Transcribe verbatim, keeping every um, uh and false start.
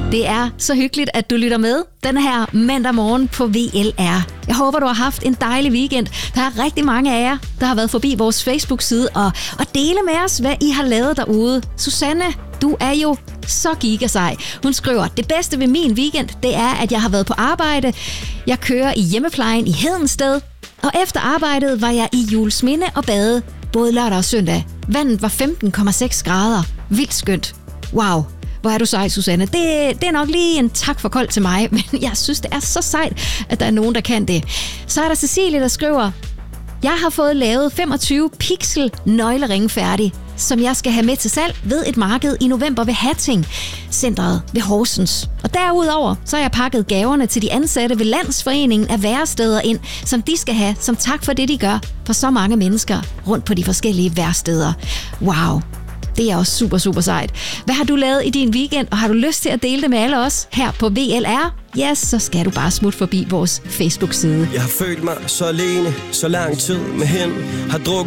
Det er så hyggeligt, at du lytter med den her mandag morgen på V L R. Jeg håber, du har haft en dejlig weekend. Der er rigtig mange af jer, der har været forbi vores Facebook-side og, og dele med os, hvad I har lavet derude. Susanne, du er jo så gigasej. Hun skriver, det bedste ved min weekend, det er, at jeg har været på arbejde. Jeg kører i hjemmeplejen i Hedensted. Og efter arbejdet var jeg i Juelsminde og bade, både lørdag og søndag. Vandet var femten komma seks grader. Vildt skønt. Wow. Hvor er du sej, Susanne. Det, det er nok lige en tak for kold til mig, men jeg synes, det er så sejt, at der er nogen, der kan det. Så er der Cecilie, der skriver, jeg har fået lavet femogtyve pixel nøglering færdig, som jeg skal have med til salg ved et marked i november ved Hatting, centret ved Horsens. Og derudover så har jeg pakket gaverne til de ansatte ved Landsforeningen af væresteder ind, som de skal have som tak for det, de gør for så mange mennesker rundt på de forskellige væresteder. Wow. Det er også super, super sejt. Hvad har du lavet i din weekend, og har du lyst til at dele det med alle os her på V L R? Ja, yes, så skal du bare smutte forbi vores Facebook-side. Jeg har følt mig så alene, så lang tid med hende, har drukket